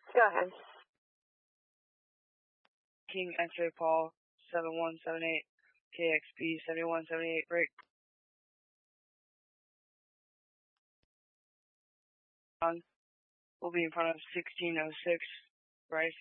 Go ahead. King X-Ray Paul 7178 KXB 7178 break. We'll be in front of 1606 Bryce.